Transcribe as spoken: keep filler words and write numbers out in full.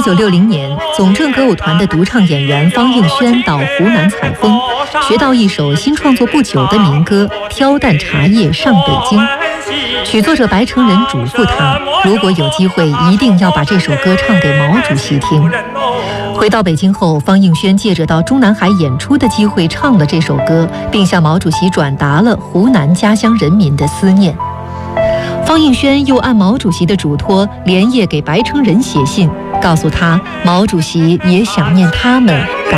九六零年，总政歌舞团的独唱演员方应轩到湖南采风，学到一首新创作不久的民歌《挑担茶叶上北京》。曲作者白成仁嘱咐他，如果有机会，一定要把这首歌唱给毛主席听。回到北京后，方应轩借着到中南海演出的机会唱了这首歌，并向毛主席转达了湖南家乡人民的思念。方应轩又按毛主席的嘱托，连夜给白成仁写信，告诉他毛主席也想念他们，